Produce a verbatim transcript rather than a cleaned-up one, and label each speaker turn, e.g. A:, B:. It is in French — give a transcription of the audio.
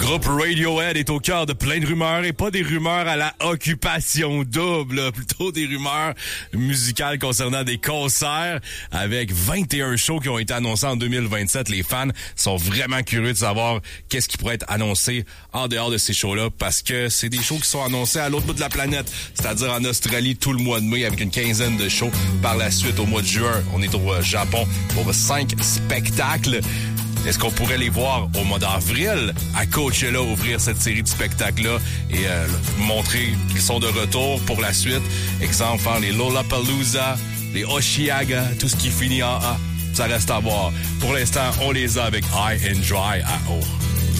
A: groupe Radiohead est au cœur de plein de rumeurs et pas des rumeurs à la occupation double, là, plutôt des rumeurs musicales concernant des concerts avec vingt et un shows qui ont été annoncés en deux mille vingt-sept. Les fans sont vraiment curieux de savoir qu'est-ce qui pourrait être annoncé en dehors de ces shows-là parce que c'est des shows qui sont annoncés à l'autre bout de la planète, c'est-à-dire en Australie tout le mois de mai avec une quinzaine de shows. Par la suite, au mois de juin, on est au Japon pour cinq spectacles. Est-ce qu'on pourrait les voir au mois d'avril à Coachella ouvrir cette série de spectacles-là et euh, montrer qu'ils sont de retour pour la suite? Exemple, faire les Lollapalooza, les Osheaga, tout ce qui finit en A. Ça reste à voir. Pour l'instant, on les a avec High and Dry à haut.